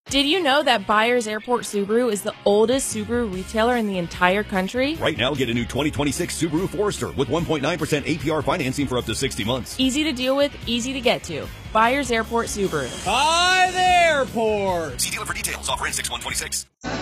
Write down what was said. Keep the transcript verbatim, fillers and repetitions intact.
Did you know that Byers Airport Subaru is the oldest Subaru retailer in the entire country? Right now, get a new twenty twenty-six Subaru Forester with one point nine percent A P R financing for up to sixty months. Easy to deal with, easy to get to. Byers Airport Subaru. Hi, the airport! See dealer for details. Offer in six one twenty-six.